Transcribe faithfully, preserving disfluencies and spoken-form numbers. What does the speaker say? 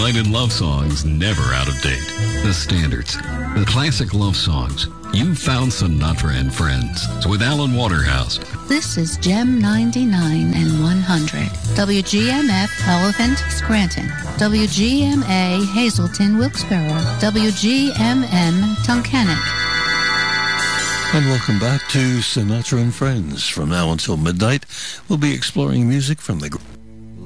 Delighted love songs never out of date. The standards, the classic love songs. You've found Sinatra and Friends with Alan Waterhouse. This is Gem ninety-nine and one hundred. W G M F Elephant Scranton. W G M A Hazleton Wilkesboro. W G M M Tunkhannock. And welcome back to Sinatra and Friends. From now until midnight, we'll be exploring music from the